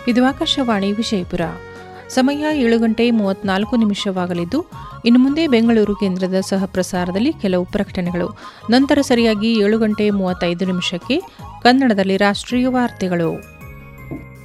ಇದು ಆಕಾಶವಾಣಿ ವಿಜಯಪುರ. ಸಮಯ 7:34 ಇನ್ನು ಮುಂದೆ ಬೆಂಗಳೂರು ಕೇಂದ್ರದ ಸಹ ಪ್ರಸಾರದಲ್ಲಿ ಕೆಲವು ಪ್ರಕಟಣೆಗಳು. ನಂತರ ಸರಿಯಾಗಿ 7:35 ಕನ್ನಡದಲ್ಲಿ ರಾಷ್ಟ್ರೀಯ ವಾರ್ತೆಗಳು.